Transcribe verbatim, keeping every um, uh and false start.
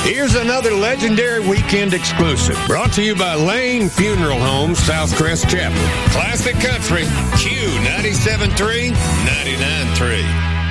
Here's another legendary weekend exclusive, brought to you by Lane Funeral Home, Southcrest Chapel. Classic Country, Q ninety-seven point three, ninety-nine point three.